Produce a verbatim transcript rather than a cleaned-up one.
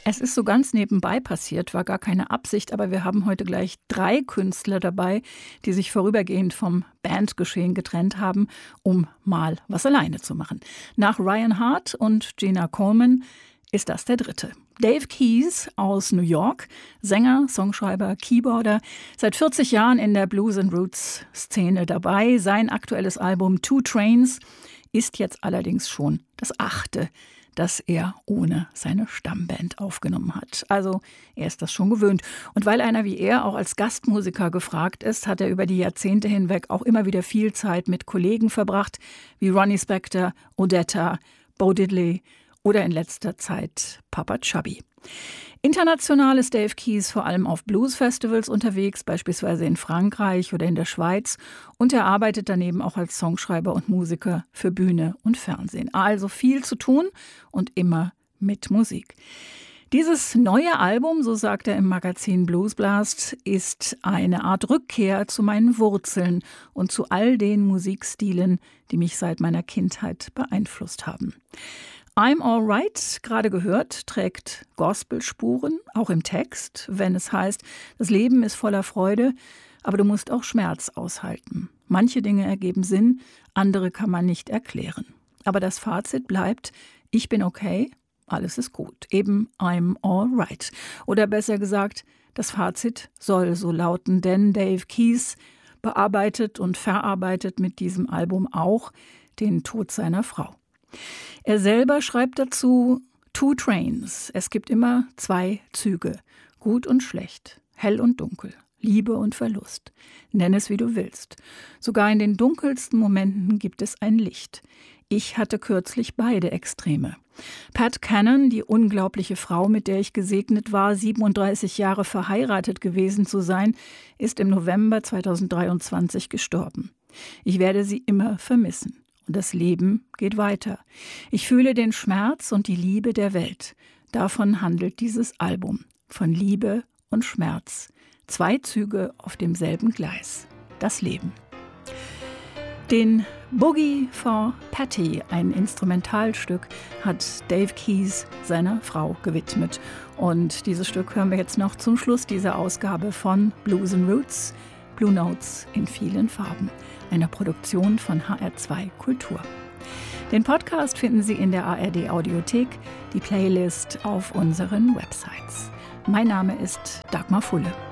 Es ist so ganz nebenbei passiert, war gar keine Absicht, aber wir haben heute gleich drei Künstler dabei, die sich vorübergehend vom Bandgeschehen getrennt haben, um mal was alleine zu machen. Nach Ryan Hart und Gina Coleman ist das der dritte. Dave Keys aus New York, Sänger, Songschreiber, Keyboarder, seit vierzig Jahren in der Blues and Roots Szene dabei. Sein aktuelles Album Two Trains ist jetzt allerdings schon das achte, das er ohne seine Stammband aufgenommen hat. Also er ist das schon gewöhnt. Und weil einer wie er auch als Gastmusiker gefragt ist, hat er über die Jahrzehnte hinweg auch immer wieder viel Zeit mit Kollegen verbracht, wie Ronnie Spector, Odetta, Bo Diddley oder in letzter Zeit Papa Chubby. International ist Dave Keys vor allem auf Blues-Festivals unterwegs, beispielsweise in Frankreich oder in der Schweiz. Und er arbeitet daneben auch als Songschreiber und Musiker für Bühne und Fernsehen. Also viel zu tun und immer mit Musik. Dieses neue Album, so sagt er im Magazin Blues Blast, ist eine Art Rückkehr zu meinen Wurzeln und zu all den Musikstilen, die mich seit meiner Kindheit beeinflusst haben. I'm Alright, gerade gehört, trägt Gospelspuren, auch im Text, wenn es heißt, das Leben ist voller Freude, aber du musst auch Schmerz aushalten. Manche Dinge ergeben Sinn, andere kann man nicht erklären. Aber das Fazit bleibt, ich bin okay, alles ist gut. Eben I'm Alright. Oder besser gesagt, das Fazit soll so lauten, denn Dave Keys bearbeitet und verarbeitet mit diesem Album auch den Tod seiner Frau. Er selber schreibt dazu Two Trains. Es gibt immer zwei Züge, gut und schlecht, hell und dunkel, Liebe und Verlust. Nenn es, wie du willst. Sogar in den dunkelsten Momenten gibt es ein Licht. Ich hatte kürzlich beide Extreme. Pat Cannon, die unglaubliche Frau, mit der ich gesegnet war, siebenunddreißig Jahre verheiratet gewesen zu sein, ist im November zweitausenddreiundzwanzig gestorben. Ich werde sie immer vermissen. Und das Leben geht weiter. Ich fühle den Schmerz und die Liebe der Welt. Davon handelt dieses Album. Von Liebe und Schmerz. Zwei Züge auf demselben Gleis. Das Leben. Den Boogie for Patty, ein Instrumentalstück, hat Dave Keys seiner Frau gewidmet. Und dieses Stück hören wir jetzt noch zum Schluss dieser Ausgabe von Blues and Roots. Blue Notes in vielen Farben. Einer Produktion von H R zwei Kultur. Den Podcast finden Sie in der A R D Audiothek, die Playlist auf unseren Websites. Mein Name ist Dagmar Fulle.